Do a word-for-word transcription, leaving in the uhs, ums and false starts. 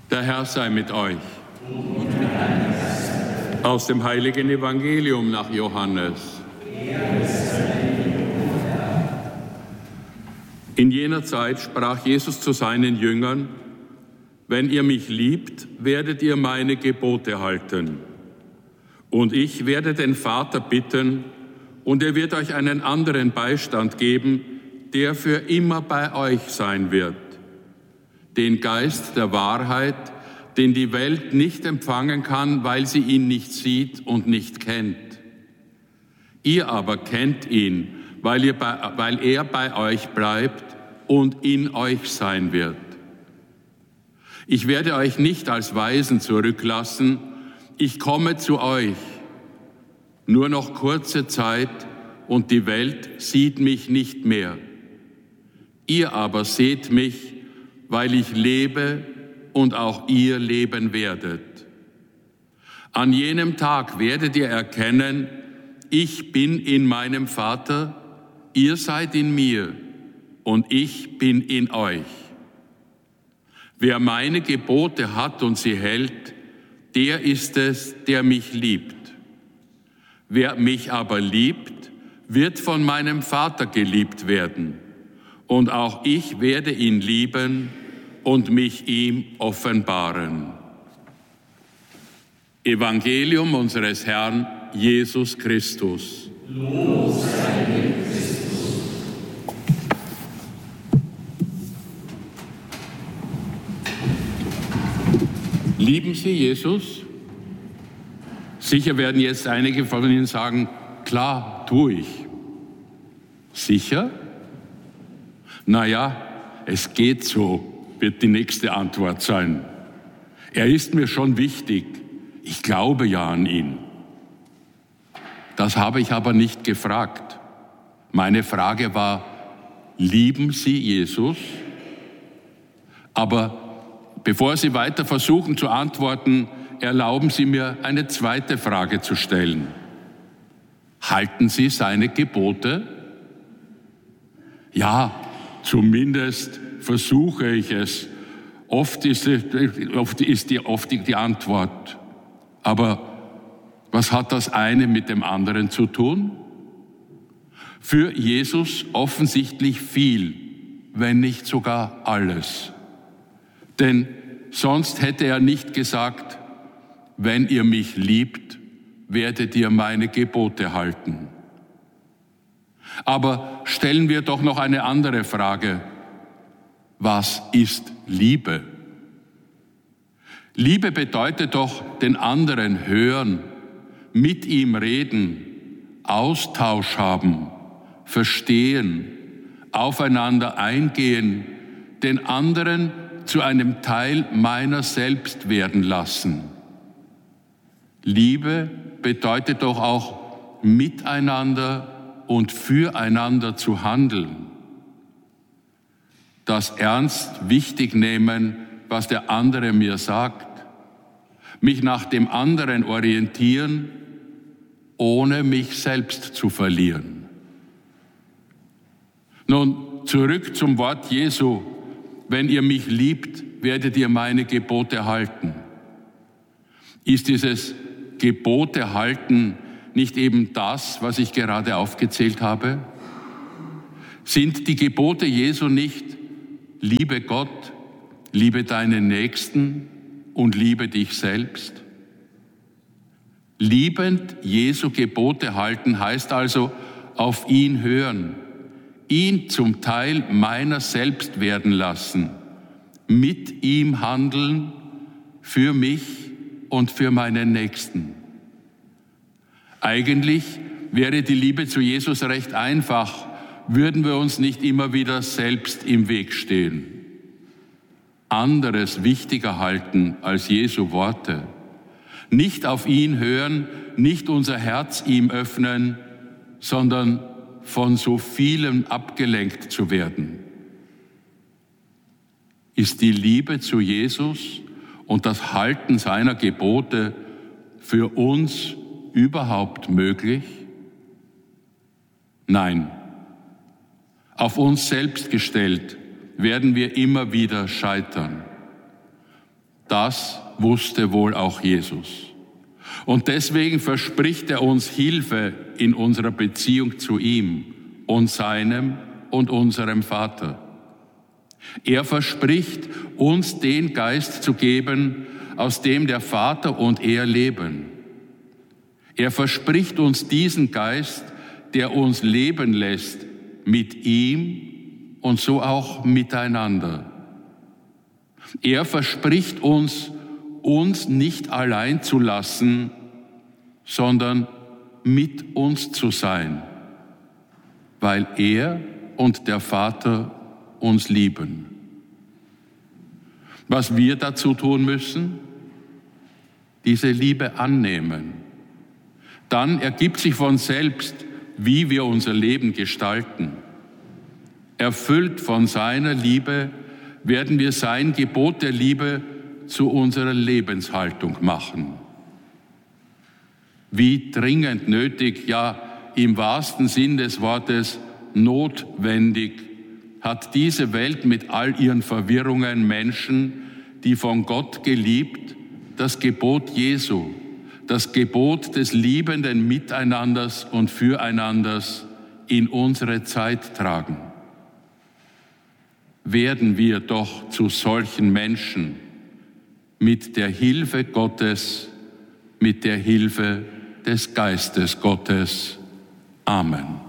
Der Herr sei mit euch. Aus dem heiligen Evangelium nach Johannes. In jener Zeit sprach Jesus zu seinen Jüngern: Wenn ihr mich liebt, werdet ihr meine Gebote halten. Und ich werde den Vater bitten, und er wird euch einen anderen Beistand geben, der für immer bei euch sein wird. Den Geist der Wahrheit, den die Welt nicht empfangen kann, weil sie ihn nicht sieht und nicht kennt. Ihr aber kennt ihn, weil, ihr bei, weil er bei euch bleibt und in euch sein wird. Ich werde euch nicht als Waisen zurücklassen, ich komme zu euch. Nur noch kurze Zeit und die Welt sieht mich nicht mehr. Ihr aber seht mich, weil ich lebe und auch ihr leben werdet. An jenem Tag werdet ihr erkennen, ich bin in meinem Vater, ihr seid in mir und ich bin in euch. Wer meine Gebote hat und sie hält, der ist es, der mich liebt. Wer mich aber liebt, wird von meinem Vater geliebt werden. Und auch ich werde ihn lieben und mich ihm offenbaren. Evangelium unseres Herrn Jesus Christus. Lob sei dir, Christus. Lieben Sie Jesus? Sicher werden jetzt einige von Ihnen sagen, klar, tue ich. Sicher? Naja, es geht so, wird die nächste Antwort sein. Er ist mir schon wichtig. Ich glaube ja an ihn. Das habe ich aber nicht gefragt. Meine Frage war, lieben Sie Jesus? Aber bevor Sie weiter versuchen zu antworten, erlauben Sie mir, eine zweite Frage zu stellen. Halten Sie seine Gebote? Ja, zumindest versuche ich es. Oft ist, oft ist die, oft die Antwort. Aber was hat das eine mit dem anderen zu tun? Für Jesus offensichtlich viel, wenn nicht sogar alles. Denn sonst hätte er nicht gesagt, wenn ihr mich liebt, werdet ihr meine Gebote halten. Aber stellen wir doch noch eine andere Frage. Was ist Liebe? Liebe bedeutet doch den anderen hören, mit ihm reden, Austausch haben, verstehen, aufeinander eingehen, den anderen zu einem Teil meiner selbst werden lassen. Liebe bedeutet doch auch miteinander und füreinander zu handeln. Das ernst wichtig nehmen, was der andere mir sagt, mich nach dem anderen orientieren, ohne mich selbst zu verlieren. Nun, zurück zum Wort Jesu. Wenn ihr mich liebt, werdet ihr meine Gebote halten. Ist dieses Gebote halten nicht eben das, was ich gerade aufgezählt habe? Sind die Gebote Jesu nicht: Liebe Gott, liebe deinen Nächsten und liebe dich selbst? Liebend Jesu Gebote halten heißt also auf ihn hören, ihn zum Teil meiner selbst werden lassen, mit ihm handeln, für mich und für meinen Nächsten. Eigentlich wäre die Liebe zu Jesus recht einfach, würden wir uns nicht immer wieder selbst im Weg stehen. Anderes wichtiger halten als Jesu Worte. Nicht auf ihn hören, nicht unser Herz ihm öffnen, sondern von so vielem abgelenkt zu werden. Ist die Liebe zu Jesus und das Halten seiner Gebote für uns überhaupt möglich? Nein. Auf uns selbst gestellt werden wir immer wieder scheitern. Das wusste wohl auch Jesus. Und deswegen verspricht er uns Hilfe in unserer Beziehung zu ihm und seinem und unserem Vater. Er verspricht, uns den Geist zu geben, aus dem der Vater und er leben. Er verspricht uns diesen Geist, der uns leben lässt mit ihm und so auch miteinander. Er verspricht uns, uns nicht allein zu lassen, sondern mit uns zu sein, weil er und der Vater uns lieben. Was wir dazu tun müssen? Diese Liebe annehmen. Dann ergibt sich von selbst, wie wir unser Leben gestalten. Erfüllt von seiner Liebe werden wir sein Gebot der Liebe zu unserer Lebenshaltung machen. Wie dringend nötig, ja im wahrsten Sinn des Wortes notwendig, hat diese Welt mit all ihren Verwirrungen Menschen, die von Gott geliebt, das Gebot Jesu, das Gebot des liebenden Miteinanders und Füreinanders in unsere Zeit tragen. Werden wir doch zu solchen Menschen mit der Hilfe Gottes, mit der Hilfe des Geistes Gottes. Amen.